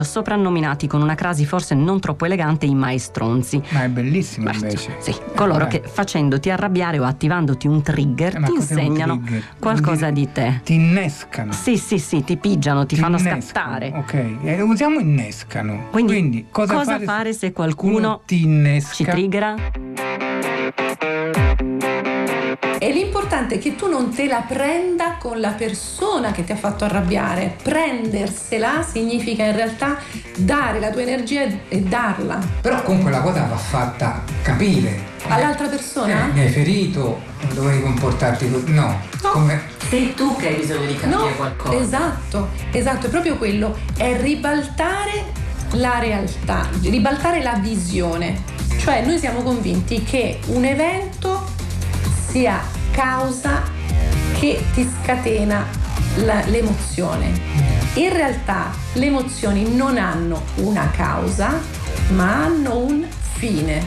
soprannominati con una crasi forse non troppo elegante i maestronzi. Ma è bellissimo invece. Sì, coloro che facendoti arrabbiare o attivandoti un trigger ti insegnano qualcosa di te. Ti innescano. Sì, ti pigiano, ti fanno scattare. Ok, usiamo innescano. Quindi cosa fare se qualcuno ti innesca? ci triggera? E l'importante è che tu non te la prenda con la persona che ti ha fatto arrabbiare. Prendersela significa in realtà dare la tua energia e darla. Però comunque la cosa va fatta capire. All'altra persona? Mi hai ferito, non dovevi comportarti così. No. Come... Sei tu che hai bisogno di capire qualcosa. Esatto, è proprio quello. È ribaltare la realtà, ribaltare la visione. Cioè noi siamo convinti che un evento sia causa che ti scatena l'emozione. In realtà le emozioni non hanno una causa, ma hanno un fine.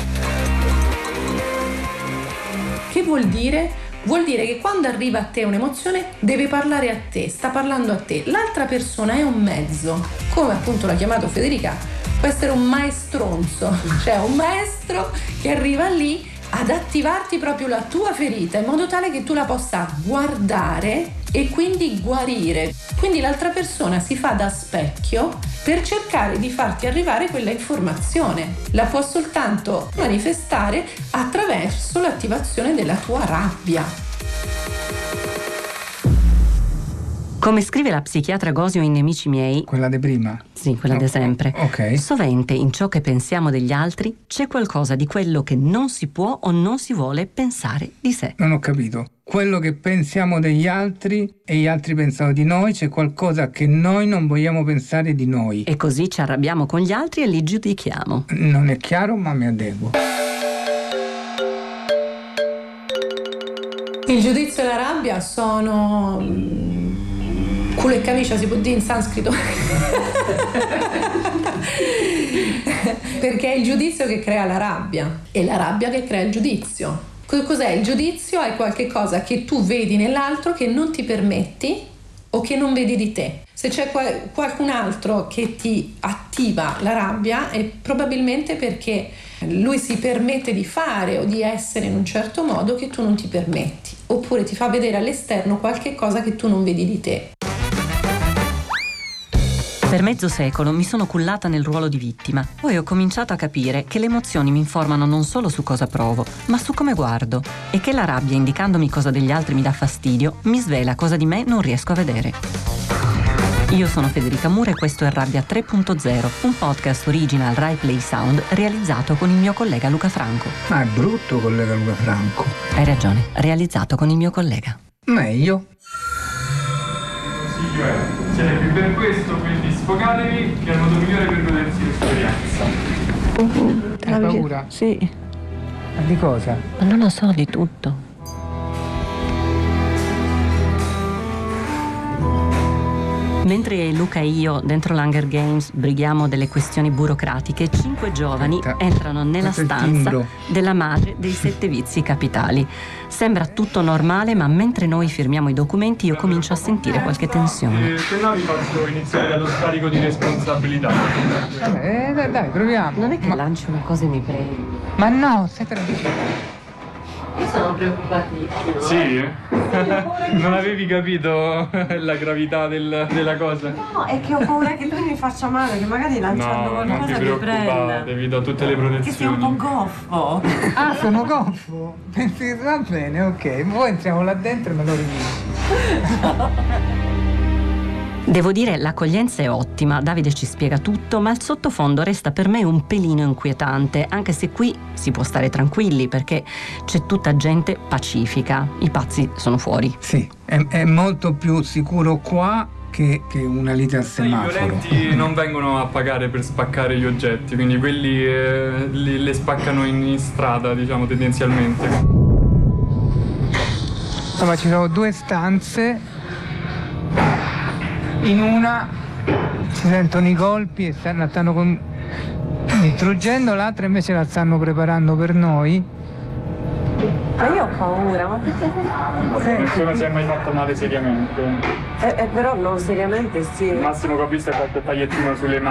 Che vuol dire? Vuol dire che quando arriva a te un'emozione deve parlare a te, sta parlando a te. L'altra persona è un mezzo, come appunto l'ha chiamato Federica, può essere un maestronzo, cioè un maestro che arriva lì ad attivarti proprio la tua ferita in modo tale che tu la possa guardare e quindi guarire. Quindi l'altra persona si fa da specchio per cercare di farti arrivare quella informazione. La può soltanto manifestare attraverso l'attivazione della tua rabbia. Come scrive la psichiatra Gosio in Nemici miei, quella di prima? Sì, quella di sempre. Ok. Sovente in ciò che pensiamo degli altri c'è qualcosa di quello che non si può o non si vuole pensare di sé. Non ho capito. Quello che pensiamo degli altri e gli altri pensano di noi, c'è qualcosa che noi non vogliamo pensare di noi. E così ci arrabbiamo con gli altri e li giudichiamo. Non è chiaro, ma mi adeguo. Il giudizio e la rabbia sono culo e camicia, si può dire in sanscrito. Perché è il giudizio che crea la rabbia e la rabbia che crea il giudizio. Cos'è il giudizio? È qualche cosa che tu vedi nell'altro che non ti permetti o che non vedi di te. Se c'è qualcun altro che ti attiva la rabbia è probabilmente perché lui si permette di fare o di essere in un certo modo che tu non ti permetti, oppure ti fa vedere all'esterno qualche cosa che tu non vedi di te. Per mezzo secolo mi sono cullata nel ruolo di vittima. Poi ho cominciato a capire che le emozioni mi informano non solo su cosa provo, ma su come guardo, e che la rabbia, indicandomi cosa degli altri mi dà fastidio, mi svela cosa di me non riesco a vedere. Io sono Federica Mura e questo è Rabbia 3.0, un podcast original Rai Play Sound realizzato con il mio collega Luca Franco. Ma è brutto, collega Luca Franco. Hai ragione, realizzato con il mio collega. Meglio. Siete qui per questo, quindi sfogatevi, che è il modo migliore per godersi l'esperienza. Hai paura? Sì. Ma di cosa? Ma non lo so, di tutto. Mentre Luca e io dentro l'Hunger Games brighiamo delle questioni burocratiche, 5 giovani entrano nella stanza della madre dei 7 vizi capitali. Sembra tutto normale, ma mentre noi firmiamo i documenti io comincio a sentire qualche tensione. Se no vi faccio iniziare dallo scarico di responsabilità. Vabbè, dai, proviamo. Non è che lanci una cosa e mi prendi. Ma no, stai tranquillo. Io sono preoccupatissimo. Sì? Non avevi capito la gravità della cosa? No, è che ho paura che lui mi faccia male, che magari lanciando No, non ti qualcosa mi prenda. preoccupate, vi do tutte le protezioni. Che sia un po' goffo. Ah, sono goffo? Pensi che va bene, ok. Poi entriamo là dentro e me lo ridici. Devo dire, l'accoglienza è ottima, Davide ci spiega tutto, ma il sottofondo resta per me un pelino inquietante, anche se qui si può stare tranquilli perché c'è tutta gente pacifica, i pazzi sono fuori. Sì, è molto più sicuro qua che una lite al I semaforo. violenti non vengono a pagare per spaccare gli oggetti, quindi quelli le spaccano in strada, diciamo, tendenzialmente. Insomma, ci sono 2 stanze. In una si sentono i colpi e stanno distruggendo, l'altra invece la stanno preparando per noi. Ma io ho paura, ma perché? Nessuno si è mai fatto male seriamente. Però non seriamente sì. Il massimo che ho visto è qualche tagliettino sulle mani.